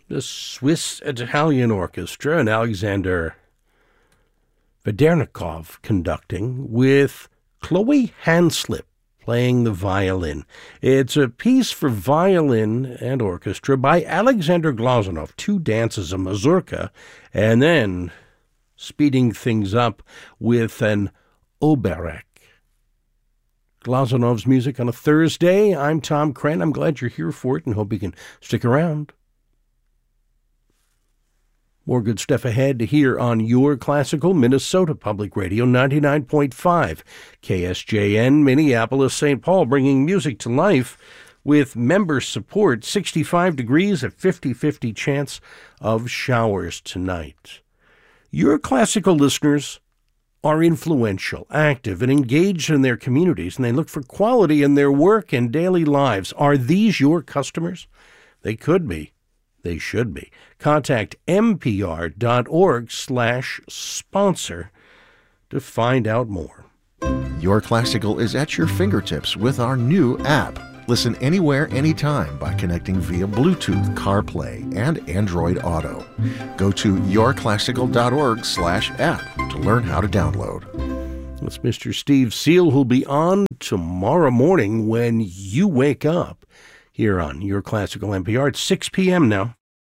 the Swiss Italian Orchestra and Alexander Vedernikov conducting, with Chloe Hanslip playing the violin. It's a piece for violin and orchestra by Alexander Glazunov, 2 dances, a mazurka, and then speeding things up with an oberek. Glazunov's music on a Thursday. I'm Tom Kren. I'm glad you're here for it and hope you can stick around. More good stuff ahead here on Your Classical Minnesota Public Radio 99.5 KSJN Minneapolis, St. Paul, bringing music to life with member support. 65 degrees, a 50-50 chance of showers tonight. Your classical listeners are influential, active, and engaged in their communities, and they look for quality in their work and daily lives. Are these your customers? They could be. They should be. Contact npr.org/sponsor to find out more. Your Classical is at your fingertips with our new app. Listen anywhere, anytime by connecting via Bluetooth, CarPlay, and Android Auto. Go to yourclassical.org/app to learn how to download. That's Mr. Steve Seal, who'll be on tomorrow morning when you wake up here on Your Classical NPR at 6 p.m. now.